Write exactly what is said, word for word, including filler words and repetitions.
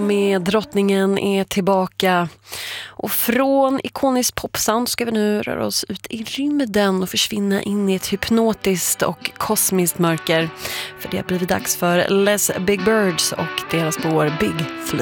med Drottningen är tillbaka. Och från ikonisk popsound ska vi nu röra oss ut i rymden och försvinna in i ett hypnotiskt och kosmiskt mörker. För det har blivit dags för Les Big Birds och deras spår Big Flea.